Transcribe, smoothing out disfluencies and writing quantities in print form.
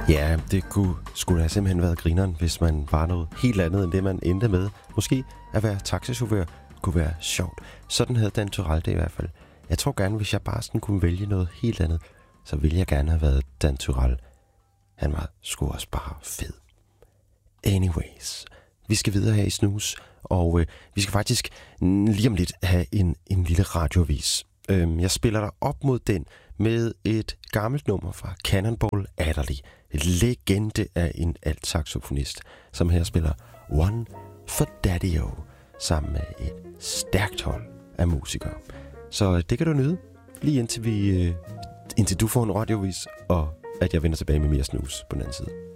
Ja, det skulle have simpelthen været grineren, hvis man var noget helt andet end det, man endte med. Måske at være taxichauffør kunne være sjovt. Sådan havde Dan Turèll det i hvert fald. Jeg tror gerne, hvis jeg bare sådan kunne vælge noget helt andet, så ville jeg gerne have været Dan Turèll. Han var sgu også bare fed. Anyways, vi skal videre her i Snus, og vi skal faktisk lige om lidt have en lille radiovis. Jeg spiller dig op mod den med et gammelt nummer fra Cannonball Adderley. Et legende af en alt-saxofonist, som her spiller One for Daddy-O, sammen med et stærkt hold af musikere. Så det kan du nyde, lige indtil du får en radiovis, og at jeg vender tilbage med mere Snus på den anden side.